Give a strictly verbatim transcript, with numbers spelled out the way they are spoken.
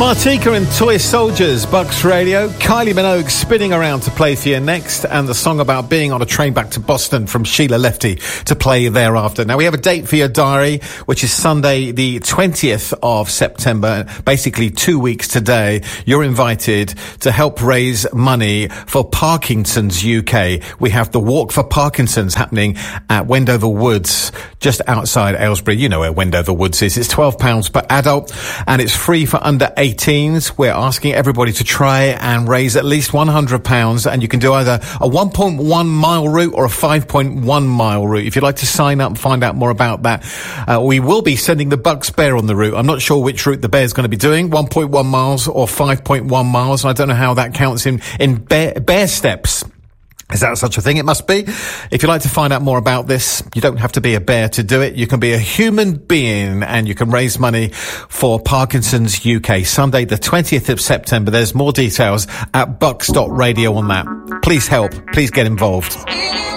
Martika and Toy Soldiers, Bucks Radio. Kylie Minogue spinning around to play for you next, and the song about being on a train back to Boston from Sheila Lefty to play thereafter. Now, we have a date for your diary, which is Sunday the twentieth of September, basically two weeks today. You're invited to help raise money for Parkinson's U K. We have the Walk for Parkinson's happening at Wendover Woods, just outside Aylesbury. You know where Wendover Woods is. It's twelve pounds per adult, and it's free for under eighteens. We're asking everybody to try and raise at least one hundred pounds, and you can do either a one point one mile route or a five point one mile route. If you'd like to sign up and find out more about that, uh, we will be sending the Bucks Bear on the route. I'm not sure which route the Bear's going to be doing, one point one miles or five point one miles. I don't know how that counts in, in bear, bear steps. Is that such a thing? It must be. If you'd like to find out more about this, you don't have to be a bear to do it. You can be a human being, and you can raise money for Parkinson's U K. Sunday, the twentieth of September. There's more details at bucks dot radio on that. Please help. Please get involved.